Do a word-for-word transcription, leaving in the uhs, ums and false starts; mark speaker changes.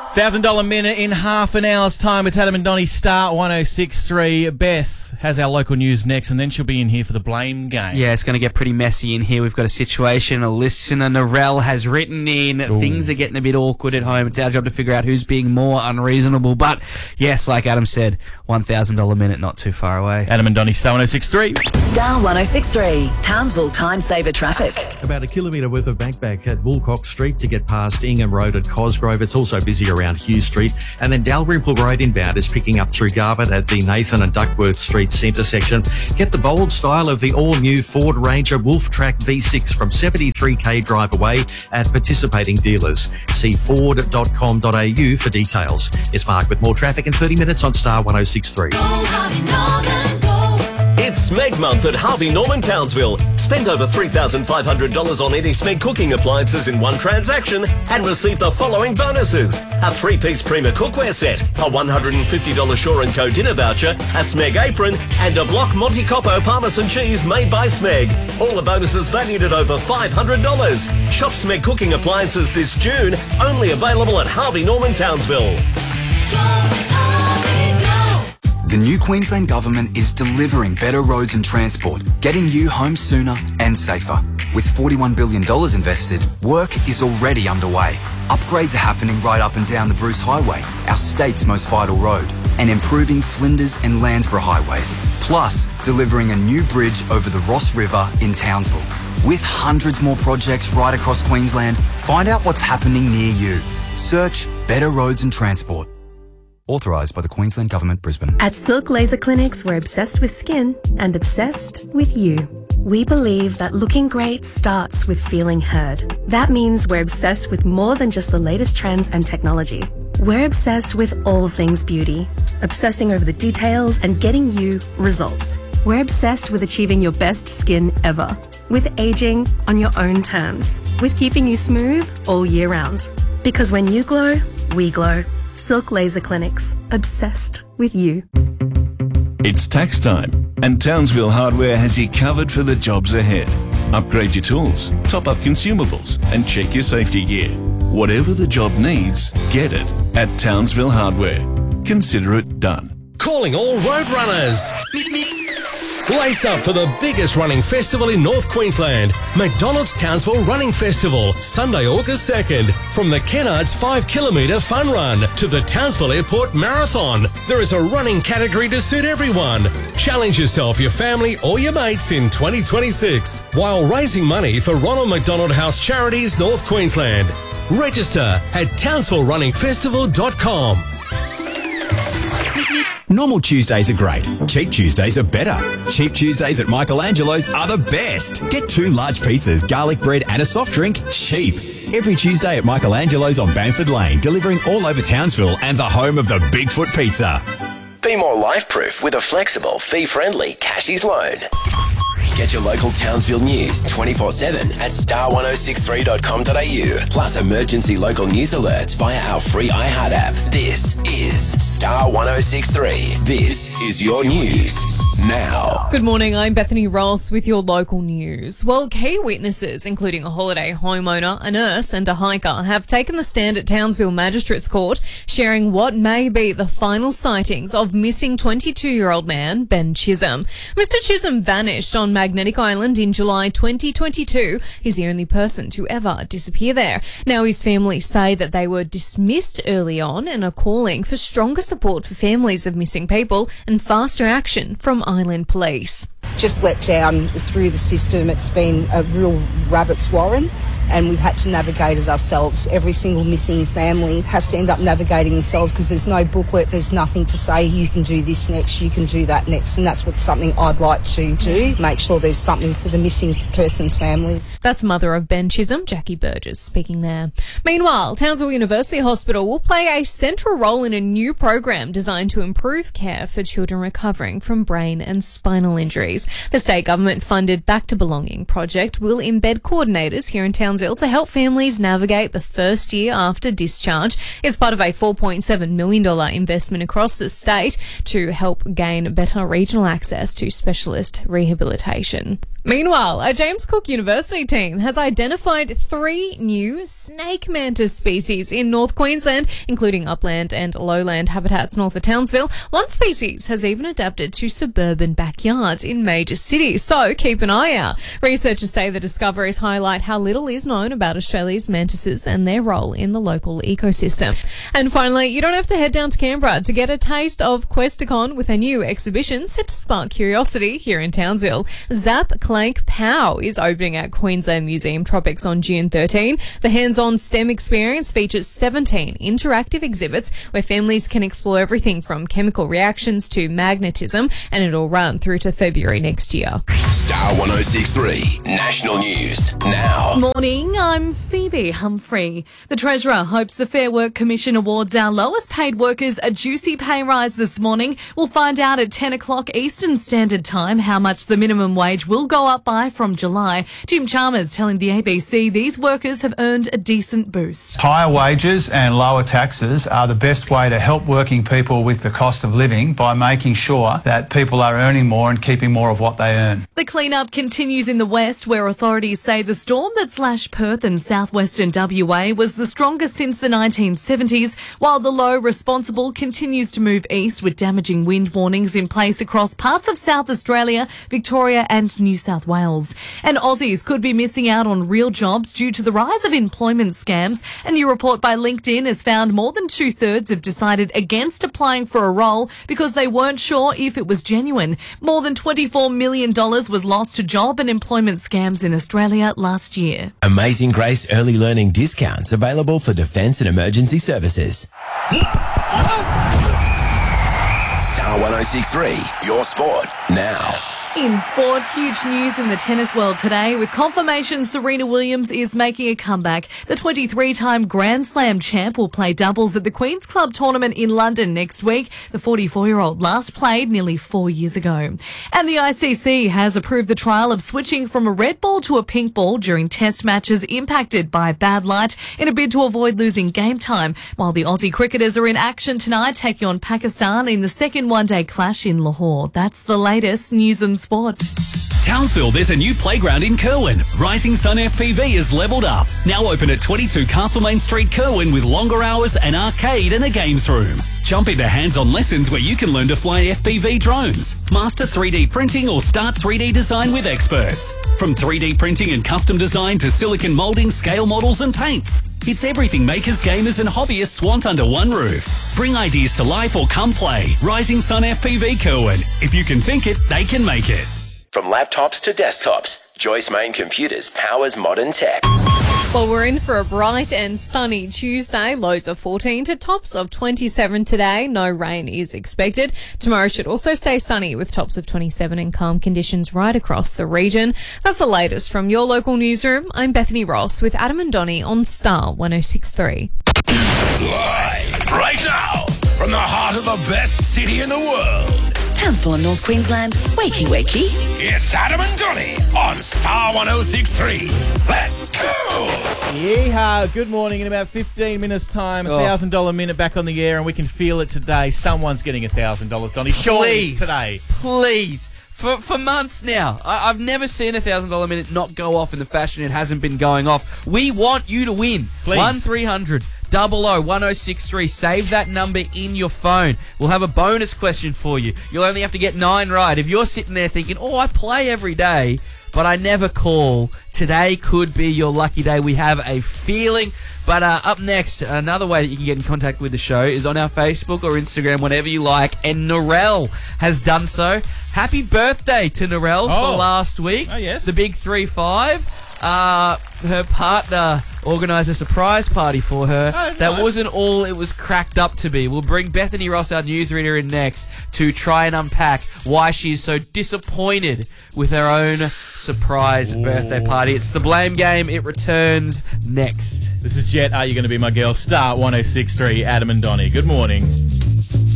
Speaker 1: one thousand dollars minute in half an hour's time. It's Adam and Donnie, Star one oh six three. Beth has our local news next, and then she'll be in here for the blame game.
Speaker 2: Yeah, it's going to get pretty messy in here. We've got a situation. A listener, Narelle, has written in. Ooh. Things are getting a bit awkward at home. It's our job to figure out who's being more unreasonable. But, yes, like Adam said, one thousand dollars minute not too far away.
Speaker 1: Adam and Donnie, Star one oh six three.
Speaker 3: Star one oh six three, Townsville Time Saver Traffic.
Speaker 4: About a kilometre worth of backback at Woolcock Street to get past Ingham Road at Cosgrove. It's also busy around Hugh Street. And then Dalrymple Road inbound is picking up through Garbutt at the Nathan and Duckworth Streets intersection. Get the bold style of the all-new Ford Ranger Wolf Track V six from seventy-three k drive away at participating dealers. See ford dot com dot a u for details. It's Mark with more traffic in thirty minutes on Star one oh six three.
Speaker 5: It's Smeg Month at Harvey Norman Townsville. Spend over three thousand five hundred dollars on any Smeg cooking appliances in one transaction and receive the following bonuses. A three-piece Prima cookware set, a one hundred fifty dollars Shore and Co dinner voucher, a Smeg apron, and a block Monte Coppo Parmesan cheese made by Smeg. All the bonuses valued at over five hundred dollars. Shop Smeg cooking appliances this June, only available at Harvey Norman Townsville.
Speaker 6: The new Queensland Government is delivering better roads and transport, getting you home sooner and safer. With forty-one billion dollars invested, work is already underway. Upgrades are happening right up and down the Bruce Highway, our state's most vital road, and improving Flinders and Landsborough highways. Plus, delivering a new bridge over the Ross River in Townsville. With hundreds more projects right across Queensland, find out what's happening near you. Search Better Roads and Transport. Authorised by the Queensland Government, Brisbane.
Speaker 7: At Silk Laser Clinics, we're obsessed with skin and obsessed with you. We believe that looking great starts with feeling heard. That means we're obsessed with more than just the latest trends and technology. We're obsessed with all things beauty, obsessing over the details and getting you results. We're obsessed with achieving your best skin ever, with aging on your own terms, with keeping you smooth all year round. Because when you glow, we glow. Silk Laser Clinics, obsessed with you.
Speaker 8: It's tax time, and Townsville Hardware has you covered for the jobs ahead. Upgrade your tools, top up consumables, and check your safety gear. Whatever the job needs, get it at Townsville Hardware. Consider it done.
Speaker 5: Calling all road runners. Lace up for the biggest running festival in North Queensland, McDonald's Townsville Running Festival, Sunday, August second. From the Kennards five kilometre fun run to the Townsville Airport Marathon, there is a running category to suit everyone. Challenge yourself, your family or your mates in twenty twenty-six while raising money for Ronald McDonald House Charities North Queensland. Register at townsville running festival dot com.
Speaker 9: Normal Tuesdays are great. Cheap Tuesdays are better. Cheap Tuesdays at Michelangelo's are the best. Get two large pizzas, garlic bread and a soft drink cheap. Every Tuesday at Michelangelo's on Bamford Lane, delivering all over Townsville and the home of the Bigfoot Pizza.
Speaker 10: Be more life-proof with a flexible, fee-friendly Cashies loan. Get your local Townsville news twenty-four seven at star one oh six three dot com dot a u. Plus emergency local news alerts via our free iHeart app. This is Star one oh six three. This is your news now.
Speaker 11: Good morning, I'm Bethany Ross with your local news. Well, key witnesses, including a holiday homeowner, a nurse and a hiker, have taken the stand at Townsville Magistrates Court, sharing what may be the final sightings of missing twenty-two-year-old man Ben Chisholm. Mister Chisholm vanished on Magnetic Island in July twenty twenty-two. He's the only person to ever disappear there. Now his family say that they were dismissed early on and are calling for stronger support for families of missing people and faster action from Island Police.
Speaker 12: Just let down through the system. It's been a real rabbit's warren, and we've had to navigate it ourselves. Every single missing family has to end up navigating themselves because there's no booklet, there's nothing to say you can do this next, you can do that next, and that's what something I'd like to do, make sure there's something for the missing person's families.
Speaker 11: That's mother of Ben Chisholm, Jackie Burgess, speaking there. Meanwhile, Townsville University Hospital will play a central role in a new program designed to improve care for children recovering from brain and spinal injuries. The state government-funded Back to Belonging project will embed coordinators here in Townsville to help families navigate the first year after discharge. It's part of a four point seven million dollars investment across the state to help gain better regional access to specialist rehabilitation. Meanwhile, a James Cook University team has identified three new snake mantis species in North Queensland, including upland and lowland habitats north of Townsville. One species has even adapted to suburban backyards in major cities, so keep an eye out. Researchers say the discoveries highlight how little is known about Australia's mantises and their role in the local ecosystem. And finally, you don't have to head down to Canberra to get a taste of Questacon with a new exhibition set to spark curiosity here in Townsville. Zap Clank Pow is opening at Queensland Museum Tropics on June thirteenth. The hands-on STEM experience features seventeen interactive exhibits where families can explore everything from chemical reactions to magnetism, and it'll run through to February next year.
Speaker 10: Star one oh six three National News now.
Speaker 13: Morning, I'm Phoebe Humphrey. The Treasurer hopes the Fair Work Commission awards our lowest paid workers a juicy pay rise this morning. We'll find out at ten o'clock Eastern Standard Time how much the minimum wage will go up by from July. Jim Chalmers telling the A B C these workers have earned a decent boost.
Speaker 14: Higher wages and lower taxes are the best way to help working people with the cost of living by making sure that people are earning more and keeping more of what they earn.
Speaker 13: The clean-up continues in the west, where authorities say the storm that slashed Perth and southwestern W A was the strongest since the nineteen seventies, while the low responsible continues to move east with damaging wind warnings in place across parts of South Australia, Victoria and New South Wales. And Aussies could be missing out on real jobs due to the rise of employment scams. A new report by LinkedIn has found more than two-thirds have decided against applying for a role because they weren't sure if it was genuine. More than twenty-four million dollars was lost to job and employment scams in Australia last year.
Speaker 10: Amazing Grace early learning discounts available for defence and emergency services. Star one oh six three, your sport now.
Speaker 13: In sport, huge news in the tennis world today with confirmation Serena Williams is making a comeback. The twenty-three-time Grand Slam champ will play doubles at the Queen's Club tournament in London next week. The forty-four-year-old last played nearly four years ago. And the I C C has approved the trial of switching from a red ball to a pink ball during test matches impacted by bad light in a bid to avoid losing game time, while the Aussie cricketers are in action tonight taking on Pakistan in the second one-day clash in Lahore. That's the latest news and sport.
Speaker 15: Townsville, there's a new playground in Kerwin. Rising Sun F P V is levelled up. Now open at twenty-two Castlemaine Street, Kerwin, with longer hours, an arcade and a games room. Jump into hands-on lessons where you can learn to fly F P V drones, master three D printing or start three D design with experts. From three D printing and custom design to silicon moulding, scale models and paints. It's everything makers, gamers and hobbyists want under one roof. Bring ideas to life or come play. Rising Sun F P V Kerwin. If you can think it, they can make it.
Speaker 10: From laptops to desktops, Joyce Main Computers powers modern tech.
Speaker 11: Well, we're in for a bright and sunny Tuesday. Lows of fourteen to tops of twenty-seven today. No rain is expected. Tomorrow should also stay sunny with tops of twenty-seven and calm conditions right across the region. That's the latest from your local newsroom. I'm Bethany Ross with Adam and Donnie on Star one oh six three.
Speaker 10: Live right now from the heart of the best city in the world.
Speaker 3: Townsville and North Queensland. Wakey, wakey.
Speaker 10: It's Adam and Donnie on Star one oh six three. Let's go!
Speaker 1: Yeehaw. Good morning. In about fifteen minutes' time, a one thousand dollars minute back on the air, and we can feel it today. Someone's getting one thousand dollars, Donnie. Surely
Speaker 2: Please.
Speaker 1: today.
Speaker 2: Please. For for months now, I, I've never seen a one thousand dollars minute not go off in the fashion it hasn't been going off. We want you to win.
Speaker 1: Please.
Speaker 2: one three hundred double oh one oh six three. Save that number in your phone. We'll have a bonus question for you. You'll only have to get nine right. If you're sitting there thinking, oh, I play every day, but I never call, today could be your lucky day. We have a feeling. But uh, up next, another way that you can get in contact with the show is on our Facebook or Instagram, whenever you like. And Narelle has done so. Happy birthday to Narelle
Speaker 1: Oh.
Speaker 2: for last week.
Speaker 1: Oh, yes.
Speaker 2: The big three five. Uh, her partner organised a surprise party for her.
Speaker 1: Oh,
Speaker 2: that
Speaker 1: nice.
Speaker 2: wasn't all it was cracked up to be. We'll bring Bethany Ross, our newsreader, in next to try and unpack why she's so disappointed with her own surprise
Speaker 1: Ooh.
Speaker 2: birthday party. It's the Blame Game. It returns next.
Speaker 1: This is Jet. Are you going to be my girl? Star one oh six three, Adam and Donnie. Good morning.